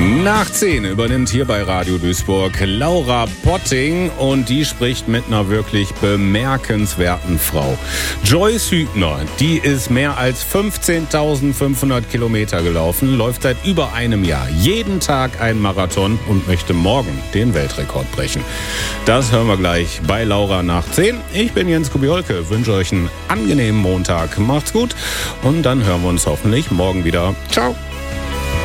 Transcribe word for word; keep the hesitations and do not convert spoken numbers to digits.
Nach zehn übernimmt hier bei Radio Duisburg Laura Potting und die spricht mit einer wirklich bemerkenswerten Frau. Joyce Hübner, die ist mehr als fünfzehntausendfünfhundert Kilometer gelaufen, läuft seit über einem Jahr jeden Tag einen Marathon und möchte morgen den Weltrekord brechen. Das hören wir gleich bei Laura nach zehn. Ich bin Jens Kubiolke, wünsche euch einen angenehmen Montag. Macht's gut und dann hören wir uns hoffentlich morgen wieder. Ciao.